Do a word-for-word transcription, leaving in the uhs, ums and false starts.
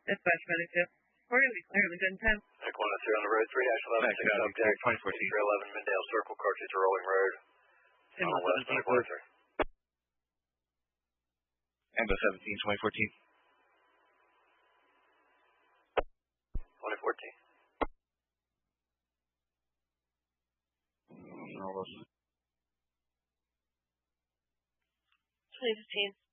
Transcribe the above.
Dispatch medic. Clearly, clearly, good ten. Mech one oh three on the road, three dash eleven, six subject, twenty fourteen. three eleven, Mindale Circle, Carthage Rolling Road. Ten On west, Mech one oh three. Ambo seventeen, twenty fourteen. twenty fourteen. twenty fifteen.